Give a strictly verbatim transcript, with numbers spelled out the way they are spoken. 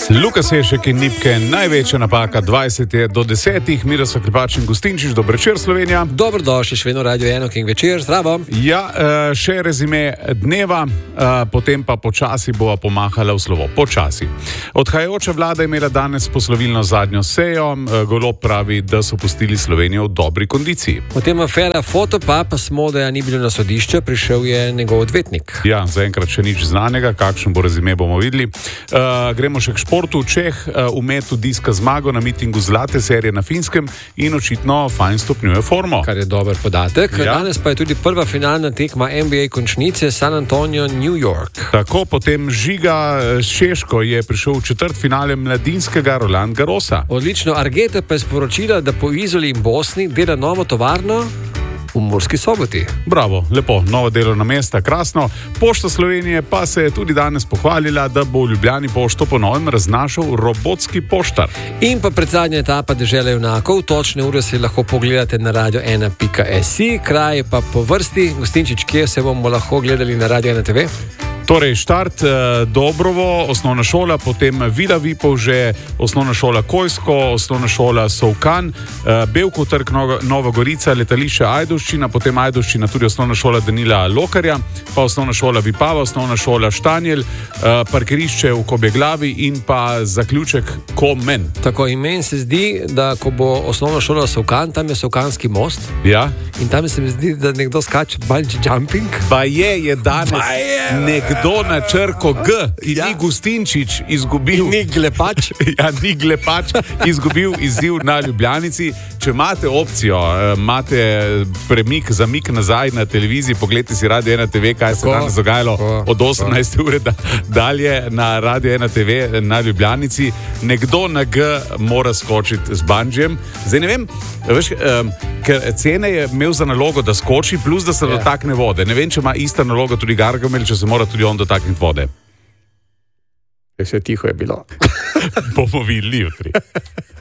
Luka Sešek in Nipke, največja napaka dvajset je do desetih, Miroslav Klepač in Gustinčič, dober večer Slovenija. Dobrodošli še vedno Radio ena King večer, zdravo. Ja, še rezime dneva, potem pa počasi bova pomahala v slovo, počasi. Odhajajoča vlada je imela danes poslovilno zadnjo sejo, Golob pravi, da so pustili Slovenijo v dobri kondiciji. Potem afera Fotopub, smo, da ni bilo na sodišče, prišel je njegov odvetnik. Ja, zaenkrat še nič znanega, kakšen bo rezime, bomo videli. Uh, gremo še k športu. Čeh uh, v metu diska zmago na mitingu zlate serije na Finskem in očitno fajn stopnjuje formo. Kar je dober podatek. Ja. Danes pa je tudi prva finalna tekma N B A končnice San Antonio, New York. Tako, potem Žiga Šeško je prišel v četrt finale mladinskega Roland Garrosa. Odlično, Argeta pa je sporočila, da po Izoli in Bosni dela novo tovarno v Murski Soboti. Bravo, lepo, novo delovno mesto, krasno. Pošta Slovenije pa se je tudi danes pohvalila, da bo v Ljubljani pošto po novem raznašal robotski poštar. In pa predzadnja etapa Dežele junakov, točne ure si lahko pogledate na radio ena pika si, kraj pa po vrsti. Gustinčič, kje se bomo lahko gledali na Radio ena te ve? Torej, štart eh, Dobrovo, osnovna šola, potem Vila Vipavže, osnovna šola Kojsko, osnovna šola Sovkan, eh, Bevkov trg, Nova, Nova Gorica, letališče Ajdovščina, potem Ajdovščina, tudi osnovna šola Danila Lokarja, pa osnovna šola Vipava, osnovna šola Štanjel, eh, parkirišče v Kobeglavi in pa zaključek Komen. Tako, in meni se zdi, da ko bo osnovna šola Sovkan, tam je Sovkanski most. Ja. In tam se mi zdi, da nekdo skače bungee jumping. Pa je, je danes nekdo Kdo na črko G, ki ja. Ni Gustinčič izgubil. Ni Glepač. Ja, ni Glepač izgubil izziv na Ljubljanici. Če imate opcijo, imate premik, zamik nazaj na televiziji, pogledajte si Radio ena te ve, kaj se danes dogajalo od osemnajste ure da, dalje na Radio ena te ve na Ljubljanici. Nekdo na G mora skočiti z bungeejem. Zdaj ne vem, veš, um, ker Cene je imel za nalogo, da skoči, plus da se yeah. dotakne vode. Ne vem, če ima ista naloga tudi Gargamel, če se mora tudi on dotakniti vode. Vse tiho je bilo. Bomo videli jutri.